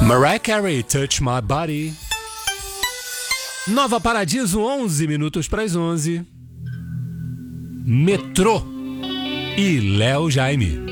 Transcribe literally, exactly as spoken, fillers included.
Mariah Carey, Touch My Body. Nova Paradiso, onze minutos para as onze. Metrô e Léo Jaime.